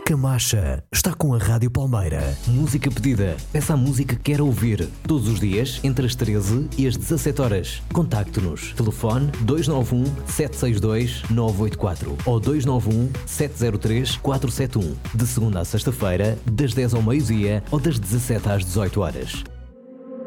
Camacha está com a Rádio Palmeira. Música pedida. Peça a música que quer ouvir. Todos os dias, entre as 13 e as 17 horas. Contacte-nos. Telefone 291 762 984 ou 291 703 471. De segunda a sexta-feira, das 10 ao meio-dia ou das 17 às 18 horas.